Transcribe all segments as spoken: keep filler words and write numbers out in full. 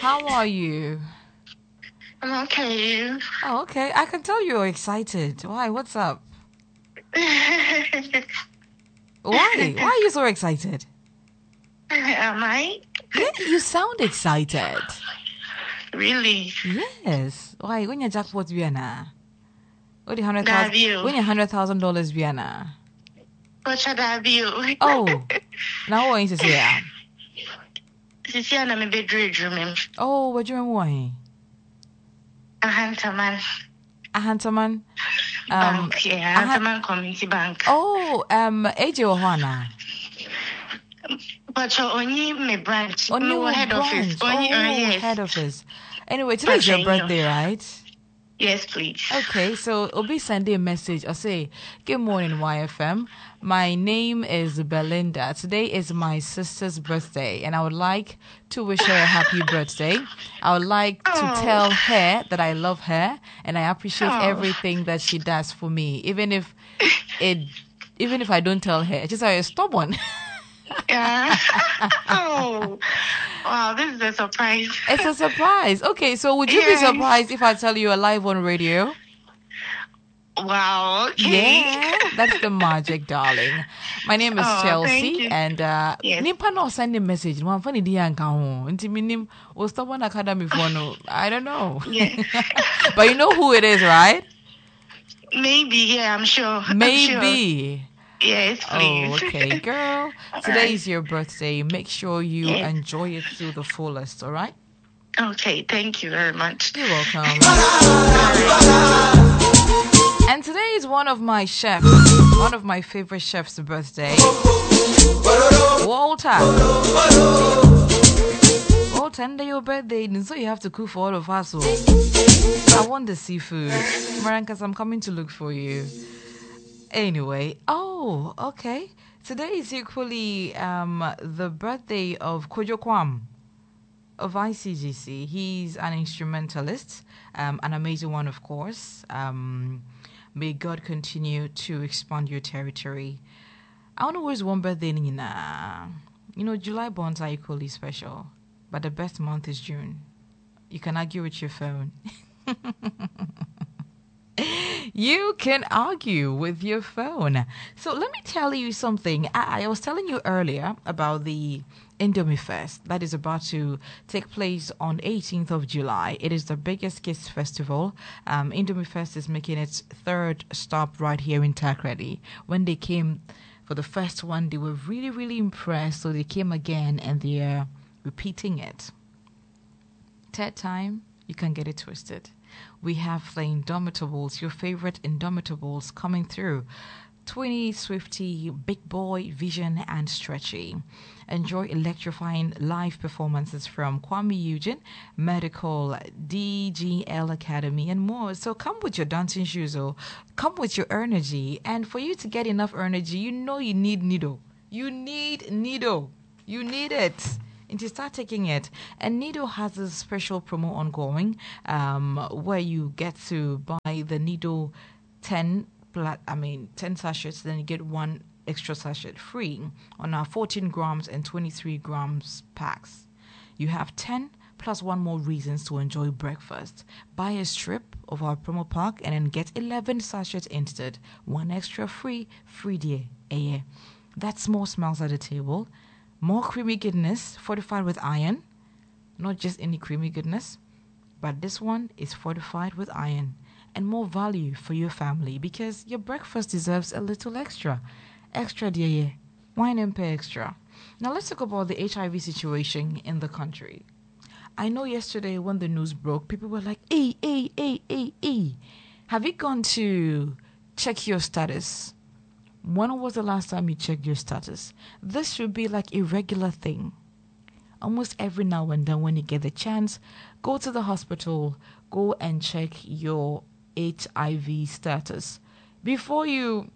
How are you? I'm okay. Oh, okay. I can tell you're excited. Why? What's up? Why? Why are you so excited? Am I? Yeah, you sound excited. Really? Yes. Why? When your jackpot Vienna? What the hundred That thousand? view. When your hundred thousand dollars Vienna? What should that view? Oh, now what is here? Sisi ana me bedroom dreaming. Oh, what you mean? A handsome man. A handsome man. Um, Bank, yeah, a handsome man community bank. Oh, um, A J Ohana. But you only me branch. Only me one head branch. office. Only, oh, uh, yes. head office. Anyway, today's your birthday, right? Yes, please. Okay, so Obi send a message or say, good morning, Y F M. My name is Belinda. Today is my sister's birthday, and I would like to wish her a happy birthday. I would like to Oh. tell her that I love her and I appreciate Oh. everything that she does for me, even if it, even if I don't tell her. It's just I'm stubborn. Yeah. Oh. Wow, this is a surprise. It's a surprise. Okay, so would you Yes. be surprised if I tell you you're live on radio? Wow, okay. Yeah, that's the magic, darling. My name is Oh, thank Chelsea, you. and uh, Yes. Nimpa no send a message. One funny day and come Inti minim was stop on academy for no. I don't know. Yeah. But you know who it is, right? Maybe, yeah, I'm sure. I'm sure. Maybe. Yes, please. Oh, okay, girl. Today is your birthday. Make sure you Yes. enjoy it to the fullest. All right. Okay, thank you very much. You're welcome. And today is one of my chefs, one of my favorite chefs' birthday. Walter. Walter, and your birthday, and so you have to cook for all of us. So I want the seafood. Marankas, I'm coming to look for you. Anyway, oh, okay. Today is equally um, the birthday of Kojo Kwam of I C G C. He's an instrumentalist, um, an amazing one, of course. Um, may God continue to expand your territory. I don't know where's one birthday in uh, You know, July bonds are equally special, but the best month is June. You can argue with your phone. You can argue with your phone. So let me tell you something. I, I was telling you earlier about the Indomie Fest that is about to take place on eighteenth of July. It is the biggest kids festival. Um, Indomie Fest is making its third stop right here in Takrady. When they came for the first one, they were really, really impressed. So they came again and they are repeating it. Third time, you can get it twisted. We have the Indomitables, your favorite Indomitables coming through. twenty Swifty, Big Boy, Vision, and Stretchy. Enjoy electrifying live performances from Kwame Eugene, Medical, D G L Academy, and more. So come with your dancing shoes, or come with your energy. And for you to get enough energy, you know you need Nido. You need Nido. You need it. And to start taking it. And Nido has a special promo ongoing um, where you get to buy the Nido ten, plat- I mean, ten sachets, then you get one extra sachet free on our fourteen grams and twenty-three grams packs. You have ten plus one more reasons to enjoy breakfast. Buy a strip of our promo pack and then get eleven sachets instead. One extra free, free day. Eh, that's more smiles at the table. More creamy goodness fortified with iron. Not just any creamy goodness, but this one is fortified with iron. And more value for your family because your breakfast deserves a little extra. Extra, dear. Wine and pay extra. Now let's talk about the H I V situation in the country. I know yesterday when the news broke, people were like, hey, hey, hey, hey, hey. Have you gone to check your status? When was the last time you checked your status? This should be like a regular thing. Almost every now and then when you get the chance, go to the hospital, go and check your H I V status. Before you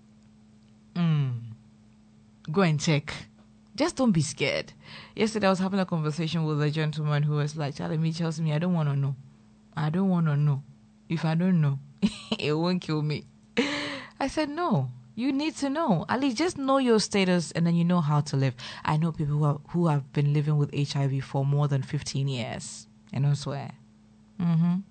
mm, go and check, just don't be scared. Yesterday I was having a conversation with a gentleman who was like, telling me, tells me, I don't want to know. I don't want to know. If I don't know, it won't kill me. I said, no. You need to know. At least just know your status and then you know how to live. I know people who, are, who have been living with H I V for more than fifteen years. I don't swear. Mm-hmm.